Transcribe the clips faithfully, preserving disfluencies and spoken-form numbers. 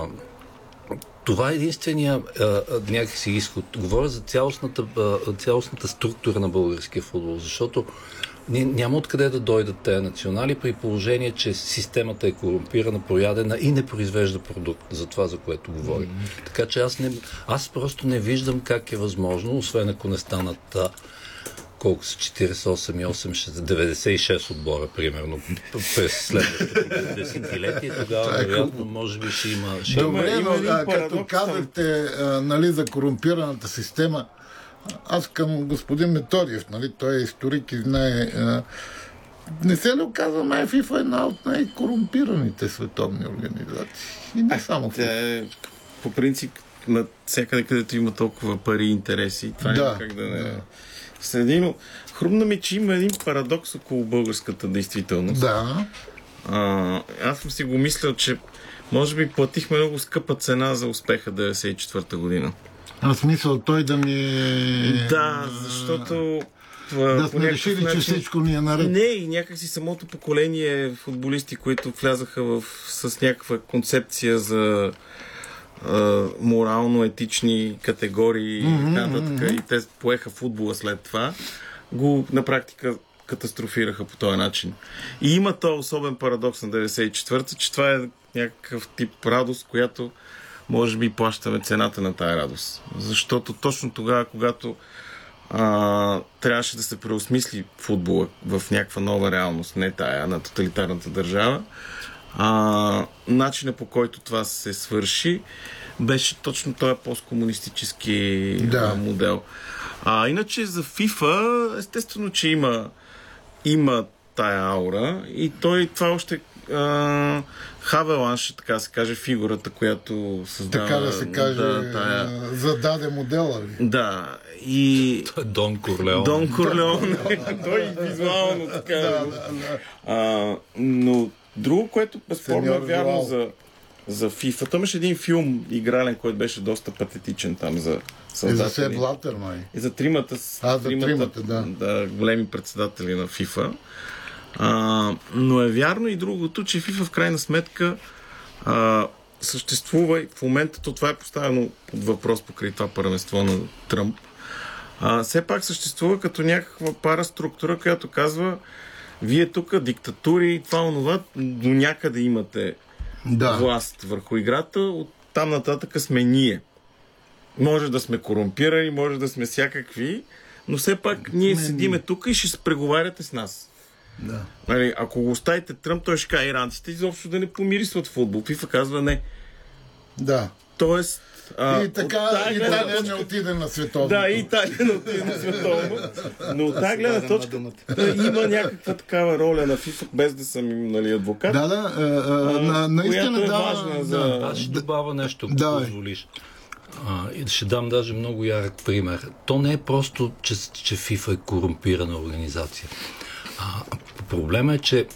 това е единствения а, някакси изход. Говоря за цялостната, а, цялостната структура на българския футбол, защото няма откъде да дойдат тези национали при положение, че системата е корумпирана, проядена и не произвежда продукт за това, за което говорим. Mm-hmm. Така че аз, не, аз просто не виждам как е възможно, освен ако не станат а, колко са четиридесет и осем и осем, деветдесет и шест отбора, примерно, през следващото десетилетие. Тогава, вероятно, може би ще има... Ще Добре, има, но а, като казахте а, нали, за корумпираната система, аз към господин Методиев, нали, той е историк и знае... А, не се ли оказва, май ФИФА е една от най-корумпираните световни организации? И не само ФИФА. Е, по принцип, на всякъде, където има толкова пари и интереси, това да, няма как да не... Да. Следино, хрумна ми, че има един парадокс около българската действителност. Да. А, аз съм си го мислял, че може би платихме много скъпа цена за успеха деветдесет и четвърта година. А в смисъл той да ми е... Да, защото... Да сме решили, начин... че всичко ни е наред. Не, и някакси самото поколение футболисти, които влязаха в... с някаква концепция за морално-етични категории mm-hmm, и нататък, mm-hmm. и те поеха футбола след това, го на практика катастрофираха по този начин. И има този особен парадокс на деветдесет и четвърта, че това е някакъв тип радост, която може би плащаме цената на тая радост. Защото точно тогава, когато а, трябваше да се преосмисли футбола в някаква нова реалност, не тая на тоталитарната държава, А, начина, по който това се свърши, беше точно този посткомунистически да. модел. А иначе за FIFA, естествено, че има, има тая аура и той това още а, Хавеланш, така се каже, фигурата, която създава... Така да се каже, да, тая... зададе модела ли? Да, и... Дон Корлеон. Дон Корлеон. Той визуално така. Да, да, да. А, но друго, което безспорно е вярно за, за FIFA. Там имаше един филм игрален, който беше доста патетичен там за създатели. И за Сеп Блатер, май. И за тримата, а, тримата, тримата да. Да, големи председатели на FIFA. А, но е вярно и другото, че FIFA в крайна сметка а, съществува и в момента то това е поставено под въпрос покрай това първенство на Тръмп. А, все пак съществува като някаква параструктура, която казва: вие тук диктатури и това онова до някъде имате да. власт върху играта, от там нататък сме ние. Може да сме корумпирани, може да сме всякакви, но все пак ние Мен... седиме тук и ще се преговаряте с нас. Да. Нали, ако го оставите Тръмп, той ще каже иранците изобщо да не помирисват футбол. FIFA казва не. Да. Тоест А, и така Италия не отиде на световно. Да, и Италия не отиде на световно. Но от тази гледна точка има някаква такава роля на FIFA, без да съм им, нали, адвокат. Да, да. А, на, наистина е да. важна за... Аз ще добавя нещо, ако да. позволиш. А, и ще дам даже много ярък пример. То не е просто, че, че FIFA е корумпирана организация. А, проблема е, че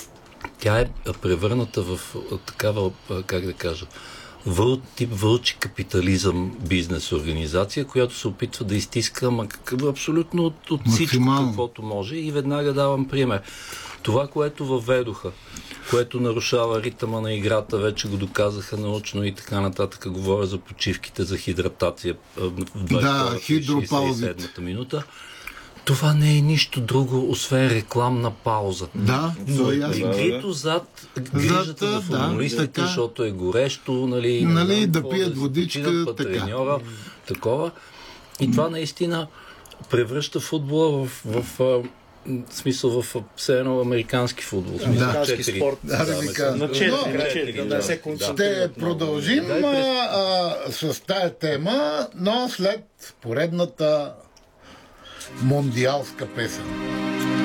тя е превърната в такава, как да кажа, Въл, тип вълчи капитализъм бизнес организация, която се опитва да изтиска ма, абсолютно от, от всичко, каквото може. И веднага давам пример. Това, което въведоха, което нарушава ритъма на играта, вече го доказаха научно и така нататък. Говоря за почивките, за хидратация в двадесет и седмата минута. Това не е нищо друго, освен рекламна пауза. Да, но игрито зад грижата за футболистите, да, защото е горещо, нали, нали да пият водичка, така. Треньора, такова. И това наистина превръща футбола в, в, в смисъл в все едно американски футбол. Американски да. спорт. Да, да, да, на четири. Да, ще продължим а, а, с тая тема, но след поредната мондиалска песен.